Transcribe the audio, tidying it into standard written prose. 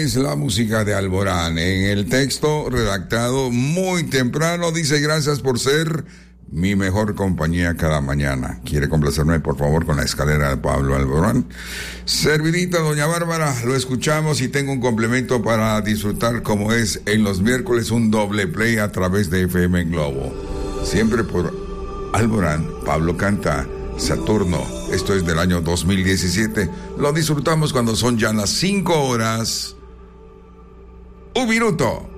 es la música de Alborán. En el texto redactado muy temprano dice: gracias por ser mi mejor compañía cada mañana. ¿Quiere complacerme, por favor, con la escalera de Pablo Alborán? Servidita doña Bárbara, lo escuchamos y tengo un complemento para disfrutar, como es en los miércoles, un doble play a través de FM Globo. Siempre por Alborán. Pablo canta Saturno. Esto es del año 2017. Lo disfrutamos cuando son ya las 5 horas, 1 minuto.